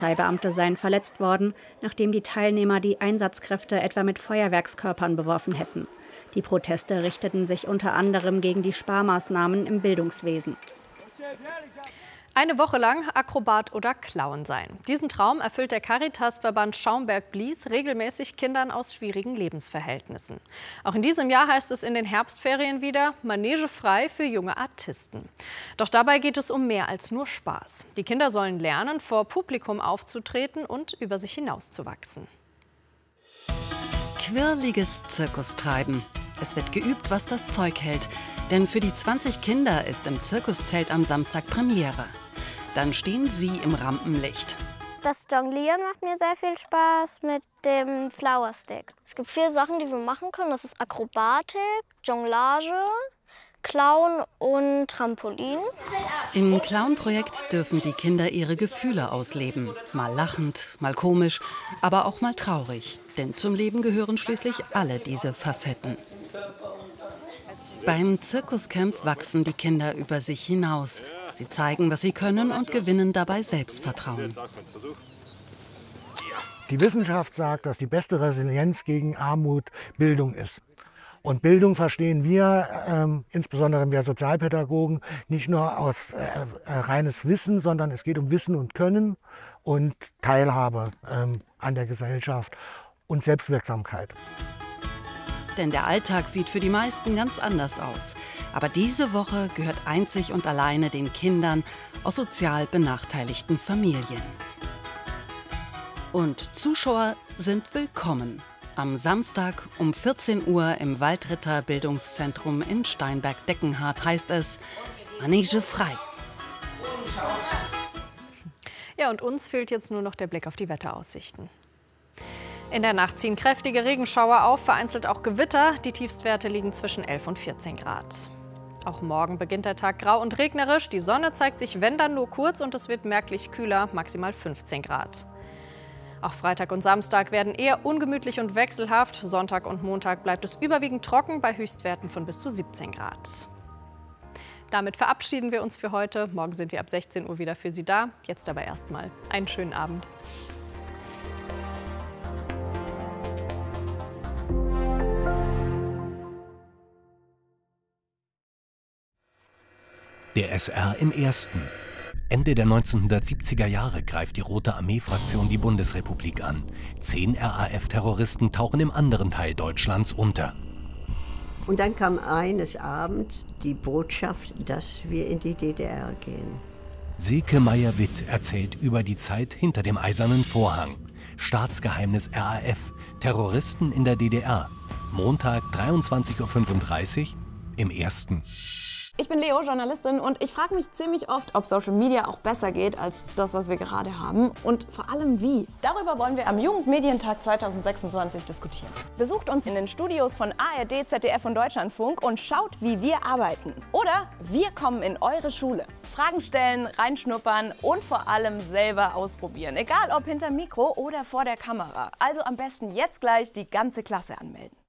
Polizeibeamte seien verletzt worden, nachdem die Teilnehmer die Einsatzkräfte etwa mit Feuerwerkskörpern beworfen hätten. Die Proteste richteten sich unter anderem gegen die Sparmaßnahmen im Bildungswesen. Eine Woche lang Akrobat oder Clown sein. Diesen Traum erfüllt der Caritasverband Schaumburg-Blies regelmäßig Kindern aus schwierigen Lebensverhältnissen. Auch in diesem Jahr heißt es in den Herbstferien wieder Manege frei für junge Artisten. Doch dabei geht es um mehr als nur Spaß. Die Kinder sollen lernen, vor Publikum aufzutreten und über sich hinauszuwachsen. Quirliges Zirkustreiben. Es wird geübt, was das Zeug hält. Denn für die 20 Kinder ist im Zirkuszelt am Samstag Premiere. Dann stehen sie im Rampenlicht. Das Jonglieren macht mir sehr viel Spaß mit dem Flower Stick. Es gibt 4 Sachen, die wir machen können. Das ist Akrobatik, Jonglage, Clown und Trampolin. Im Clown-Projekt dürfen die Kinder ihre Gefühle ausleben. Mal lachend, mal komisch, aber auch mal traurig. Denn zum Leben gehören schließlich alle diese Facetten. Beim Zirkuscamp wachsen die Kinder über sich hinaus. Sie zeigen, was sie können und gewinnen dabei Selbstvertrauen. Die Wissenschaft sagt, dass die beste Resilienz gegen Armut Bildung ist. Und Bildung verstehen wir, insbesondere wir Sozialpädagogen, nicht nur aus reines Wissen, sondern es geht um Wissen und Können und Teilhabe an der Gesellschaft und Selbstwirksamkeit. Denn der Alltag sieht für die meisten ganz anders aus. Aber diese Woche gehört einzig und alleine den Kindern aus sozial benachteiligten Familien. Und Zuschauer sind willkommen. Am Samstag um 14 Uhr im Waldritter Bildungszentrum in Steinberg-Deckenhardt heißt es Manege frei. Ja, und uns fehlt jetzt nur noch der Blick auf die Wetteraussichten. In der Nacht ziehen kräftige Regenschauer auf, vereinzelt auch Gewitter. Die Tiefstwerte liegen zwischen 11 und 14 Grad. Auch morgen beginnt der Tag grau und regnerisch. Die Sonne zeigt sich, wenn dann nur kurz, und es wird merklich kühler, maximal 15 Grad. Auch Freitag und Samstag werden eher ungemütlich und wechselhaft. Sonntag und Montag bleibt es überwiegend trocken bei Höchstwerten von bis zu 17 Grad. Damit verabschieden wir uns für heute. Morgen sind wir ab 16 Uhr wieder für Sie da. Jetzt aber erstmal einen schönen Abend. Der SR im Ersten. Ende der 1970er Jahre greift die Rote Armee-Fraktion die Bundesrepublik an. 10 RAF-Terroristen tauchen im anderen Teil Deutschlands unter. Und dann kam eines Abends die Botschaft, dass wir in die DDR gehen. Silke Meyer-Witt erzählt über die Zeit hinter dem Eisernen Vorhang. Staatsgeheimnis RAF, Terroristen in der DDR. Montag 23:35 Uhr im Ersten. Ich bin Leo, Journalistin, und ich frage mich ziemlich oft, ob Social Media auch besser geht als das, was wir gerade haben, und vor allem wie. Darüber wollen wir am Jugendmedientag 2026 diskutieren. Besucht uns in den Studios von ARD, ZDF und Deutschlandfunk und schaut, wie wir arbeiten. Oder wir kommen in eure Schule. Fragen stellen, reinschnuppern und vor allem selber ausprobieren. Egal ob hinter Mikro oder vor der Kamera. Also am besten jetzt gleich die ganze Klasse anmelden.